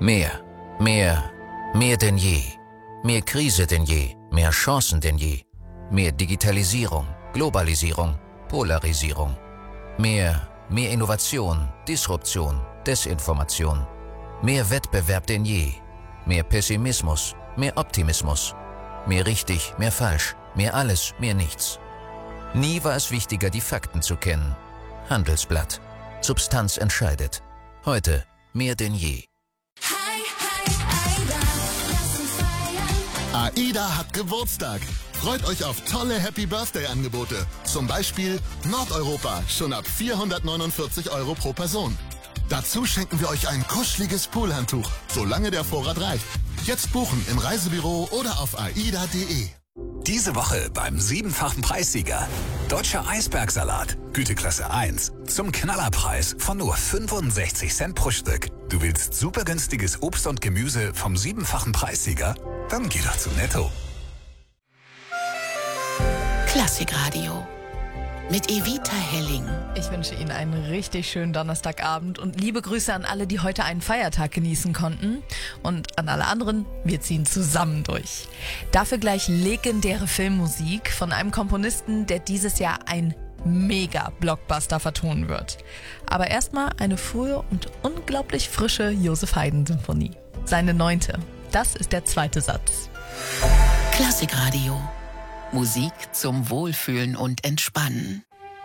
Mehr denn je. Mehr Krise denn je, mehr Chancen denn je. Mehr Digitalisierung, Globalisierung, Polarisierung. Mehr Innovation, Disruption, Desinformation. Mehr Wettbewerb denn je. Mehr Pessimismus, mehr Optimismus. Mehr richtig, mehr falsch, mehr alles, mehr nichts. Nie war es wichtiger, die Fakten zu kennen. Handelsblatt. Substanz entscheidet. Heute mehr denn je. AIDA hat Geburtstag. Freut euch auf tolle Happy-Birthday-Angebote. Zum Beispiel Nordeuropa, schon ab 449 € pro Person. Dazu schenken wir euch ein kuscheliges Poolhandtuch, solange der Vorrat reicht. Jetzt buchen im Reisebüro oder auf aida.de. Diese Woche beim 7-fachen Preissieger. Deutscher Eisbergsalat, Güteklasse 1, zum Knallerpreis von nur 65 Cent pro Stück. Du willst super günstiges Obst und Gemüse vom 7-fachen Preissieger? Dann geh doch zu Netto. Klassikradio mit Evita Helling. Ich wünsche Ihnen einen richtig schönen Donnerstagabend und liebe Grüße an alle, die heute einen Feiertag genießen konnten. Und an alle anderen, wir ziehen zusammen durch. Dafür gleich legendäre Filmmusik von einem Komponisten, der dieses Jahr ein Mega-Blockbuster vertonen wird. Aber erstmal eine frühe und unglaublich frische Joseph Haydn-Symphonie. Seine 9. Das ist der 2. Satz. Klassikradio. Musik zum Wohlfühlen und Entspannen.